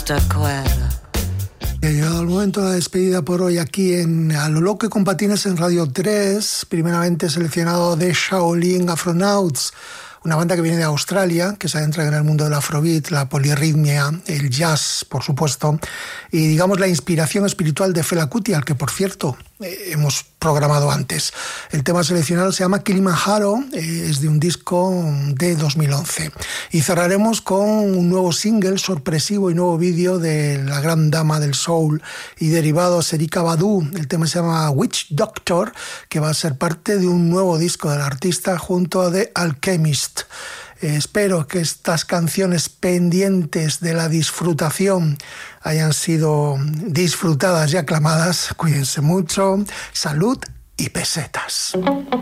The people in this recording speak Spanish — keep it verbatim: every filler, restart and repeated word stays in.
hasta cuero. Ha llegado el momento de la despedida por hoy aquí en A lo Loco y con Patines en Radio tres. Primeramente seleccionado de Shaolin Afronauts, una banda que viene de Australia, que se adentra en el mundo del afrobeat, la polirritmia, el jazz, por supuesto, y digamos la inspiración espiritual de Fela Kuti, al que por cierto eh, hemos programado antes. El tema seleccionado se llama Kilimanjaro, eh, es de un disco de dos mil once. Y cerraremos con un nuevo single sorpresivo y nuevo vídeo de la gran dama del soul y derivados, Erykah Badu. El tema se llama Witch Doctor, que va a ser parte de un nuevo disco del artista junto a The Alchemist. Eh, espero que estas canciones pendientes de la disfrutación hayan sido disfrutadas y aclamadas. Cuídense mucho. Salud y pesetas.